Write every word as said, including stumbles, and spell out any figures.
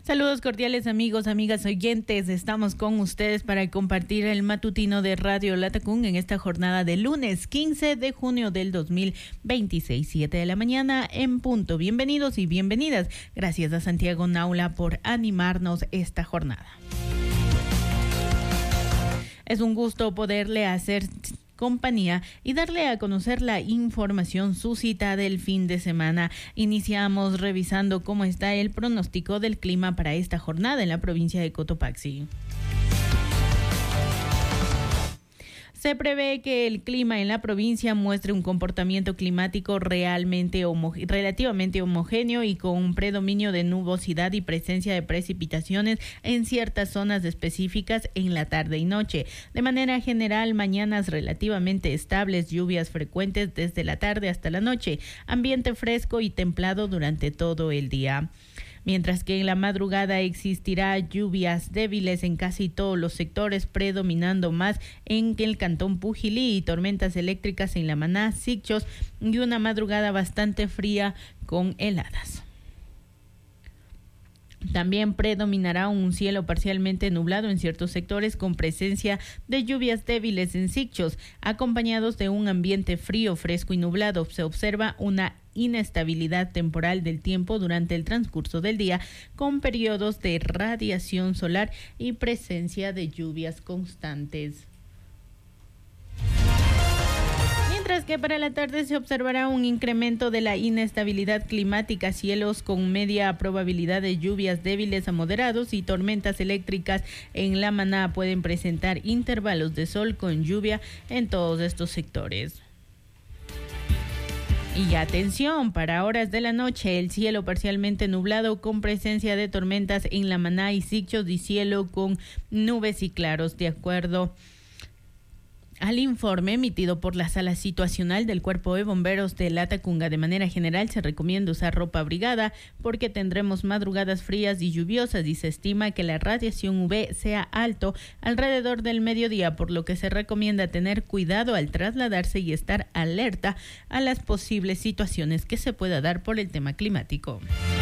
Saludos cordiales amigos, amigas oyentes. Estamos con ustedes para compartir el matutino de Radio Latacún en esta jornada de lunes quince de junio del dos mil veintiséis, siete de la mañana en punto. Bienvenidos y bienvenidas. Gracias a Santiago Naula por animarnos esta jornada. Es un gusto poderle hacer compañía y darle a conocer la información suscitada del fin de semana. Iniciamos revisando cómo está el pronóstico del clima para esta jornada en la provincia de Cotopaxi. Se prevé que el clima en la provincia muestre un comportamiento climático realmente homo- relativamente homogéneo y con un predominio de nubosidad y presencia de precipitaciones en ciertas zonas específicas en la tarde y noche. De manera general, mañanas relativamente estables, lluvias frecuentes desde la tarde hasta la noche, ambiente fresco y templado durante todo el día. Mientras que en la madrugada existirá lluvias débiles en casi todos los sectores, predominando más en el cantón Pujilí y tormentas eléctricas en La Maná, Sicchos y una madrugada bastante fría con heladas. También predominará un cielo parcialmente nublado en ciertos sectores con presencia de lluvias débiles en Sicchos, acompañados de un ambiente frío, fresco y nublado. Se observa una inestabilidad temporal del tiempo durante el transcurso del día, con periodos de radiación solar y presencia de lluvias constantes. Mientras que para la tarde se observará un incremento de la inestabilidad climática, cielos con media probabilidad de lluvias débiles a moderados y tormentas eléctricas en La Maná pueden presentar intervalos de sol con lluvia en todos estos sectores. Y atención, para horas de la noche, el cielo parcialmente nublado con presencia de tormentas en La Maná y Sicchos y cielo con nubes y claros, de acuerdo al informe emitido por la Sala Situacional del Cuerpo de Bomberos de Latacunga. De manera general se recomienda usar ropa abrigada porque tendremos madrugadas frías y lluviosas y se estima que la radiación U V sea alto alrededor del mediodía, por lo que se recomienda tener cuidado al trasladarse y estar alerta a las posibles situaciones que se pueda dar por el tema climático.